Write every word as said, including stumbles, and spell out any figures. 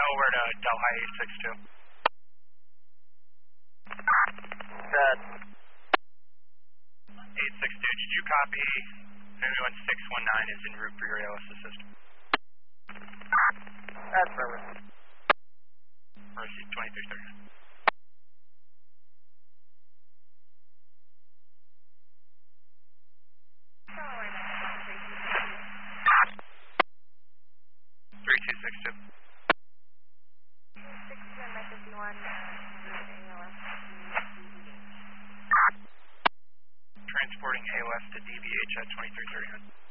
over to Delhi eight six two. Good. eight six two, did you copy? Everyone six one nine is en route for your A L S assist. That's perfect. Mercy twenty-three thirty. three two six two. six two and message one. Transporting A L S to D B H at twenty-three thirty.